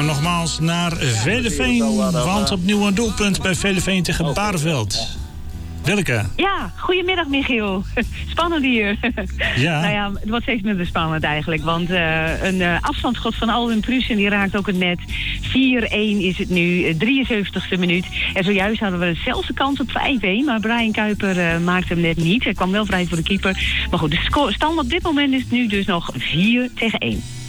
gaan nogmaals naar Veleveen. Want opnieuw een doelpunt bij Veleveen tegen Bareveld. Willeke. Ja, goedemiddag Michiel. Spannend hier. Ja. Nou ja, het wordt steeds minder spannend eigenlijk. Want een afstandsschot van Alwin Prussen die raakt ook het net. 4-1 is het nu, 73e minuut. En zojuist hadden we dezelfde kans op 5-1. Maar Brian Kuiper maakte hem net niet. Hij kwam wel vrij voor de keeper. Maar goed, de stand op dit moment is nu dus nog 4-1.